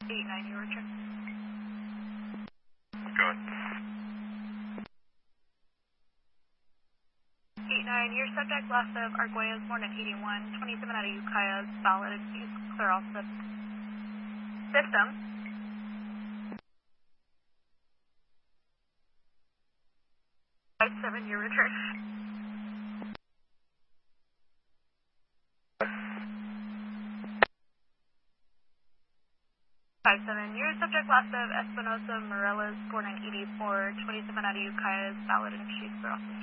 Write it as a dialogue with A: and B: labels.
A: 89, your return.
B: Go ahead.
A: 89, your subject left of Arguello's born at 81, 27 out of Ukiah, valid, and please clear all system. Five 7, your return. 5-7, your subject last of Espinosa Morelos, born in 84, 27 out of Ukiah, valid, and she's clear off